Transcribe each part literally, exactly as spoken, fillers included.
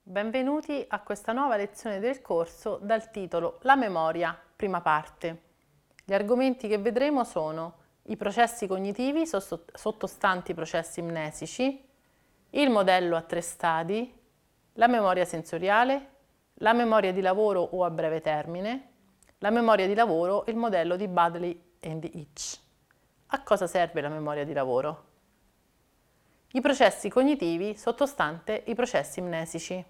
Benvenuti a questa nuova lezione del corso dal titolo La memoria, prima parte. Gli argomenti che vedremo sono i processi cognitivi sottostanti i processi mnesici, il modello a tre stadi, la memoria sensoriale, la memoria di lavoro o a breve termine, la memoria di lavoro e il modello di Baddeley and Itch. A cosa serve la memoria di lavoro? I processi cognitivi sottostante i processi mnesici.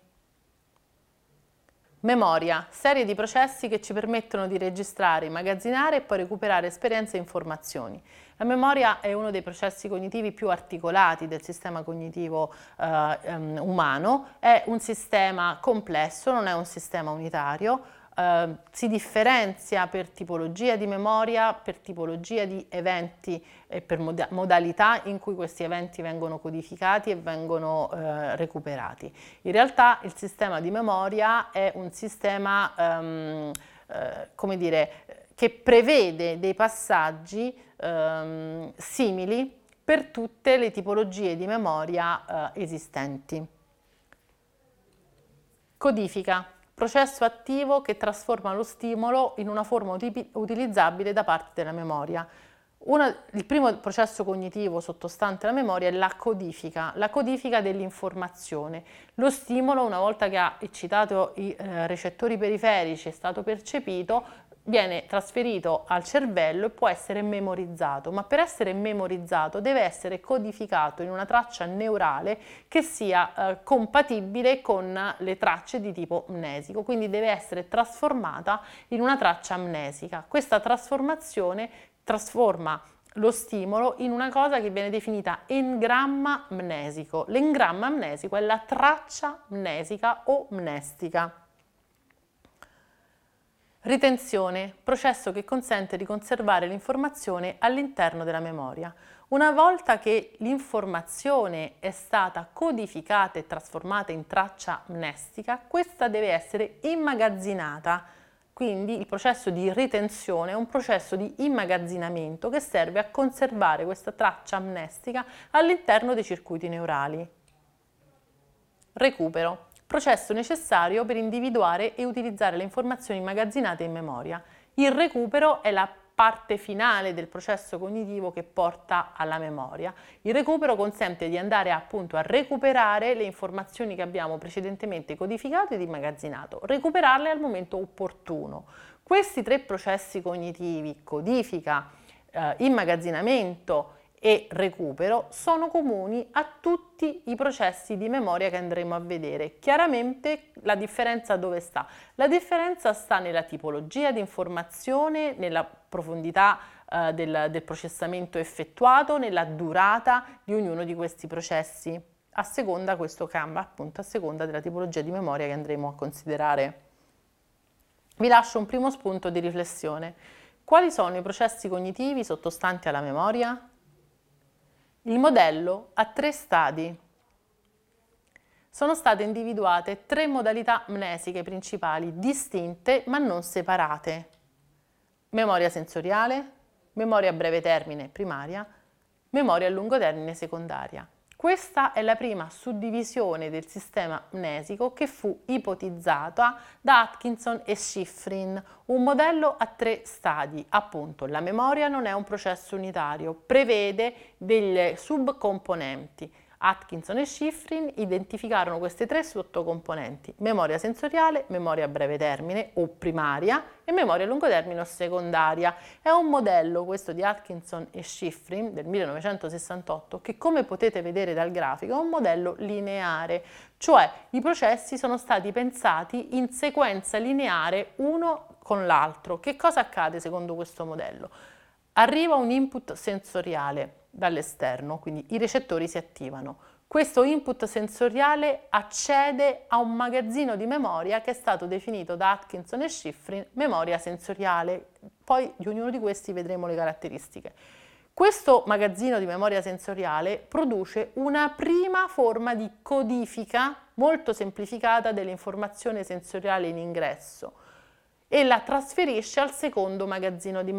Memoria, serie di processi che ci permettono di registrare, immagazzinare e poi recuperare esperienze e informazioni. La memoria è uno dei processi cognitivi più articolati del sistema cognitivo eh, um, umano, è un sistema complesso, non è un sistema unitario. Uh, si differenzia per tipologia di memoria, per tipologia di eventi e per moda modalità in cui questi eventi vengono codificati e vengono uh, recuperati. In realtà il sistema di memoria è un sistema, um, uh, come dire, che prevede dei passaggi um, simili per tutte le tipologie di memoria uh, esistenti. Codifica. Processo attivo che trasforma lo stimolo in una forma utilizzabile da parte della memoria. Una, il primo processo cognitivo sottostante la memoria è la codifica, la codifica dell'informazione. Lo stimolo, una volta che ha eccitato i eh, recettori periferici, è stato percepito, viene trasferito al cervello e può essere memorizzato, ma per essere memorizzato deve essere codificato in una traccia neurale che sia eh, compatibile con le tracce di tipo mnesico, quindi deve essere trasformata in una traccia amnesica. Questa trasformazione trasforma lo stimolo in una cosa che viene definita engramma mnesico. L'engramma mnesico è la traccia mnesica o mnestica. Ritenzione, processo che consente di conservare l'informazione all'interno della memoria. Una volta che l'informazione è stata codificata e trasformata in traccia mnestica, questa deve essere immagazzinata. Quindi il processo di ritenzione è un processo di immagazzinamento che serve a conservare questa traccia amnestica all'interno dei circuiti neurali. Recupero. Processo necessario per individuare e utilizzare le informazioni immagazzinate in memoria. Il recupero è la parte finale del processo cognitivo che porta alla memoria. Il recupero consente di andare appunto a recuperare le informazioni che abbiamo precedentemente codificato ed immagazzinato, recuperarle al momento opportuno. Questi tre processi cognitivi, codifica, eh, immagazzinamento e recupero, sono comuni a tutti i processi di memoria che andremo a vedere. Chiaramente la differenza dove sta? La differenza sta nella tipologia di informazione, nella profondità eh, del, del processamento effettuato, nella durata di ognuno di questi processi. A seconda, questo cambia appunto a seconda della tipologia di memoria che andremo a considerare. Vi lascio un primo spunto di riflessione. Quali sono i processi cognitivi sottostanti alla memoria? Il modello ha tre stadi. Sono state individuate tre modalità mnesiche principali, distinte ma non separate. Memoria sensoriale, memoria a breve termine primaria, memoria a lungo termine secondaria. Questa è la prima suddivisione del sistema mnesico che fu ipotizzata da Atkinson e Shiffrin, un modello a tre stadi. Appunto, la memoria non è un processo unitario, prevede delle subcomponenti. Atkinson e Shiffrin identificarono queste tre sottocomponenti: memoria sensoriale, memoria a breve termine o primaria e memoria a lungo termine o secondaria. È un modello, questo di Atkinson e Shiffrin del millenovecentosessantotto, che come potete vedere dal grafico è un modello lineare, cioè i processi sono stati pensati in sequenza lineare uno con l'altro. Che cosa accade secondo questo modello? Arriva un input sensoriale dall'esterno, quindi i recettori si attivano. Questo input sensoriale accede a un magazzino di memoria che è stato definito da Atkinson e Shiffrin memoria sensoriale. Poi di ognuno di questi vedremo le caratteristiche. Questo magazzino di memoria sensoriale produce una prima forma di codifica molto semplificata dell'informazione sensoriale in ingresso e la trasferisce al secondo magazzino di memoria.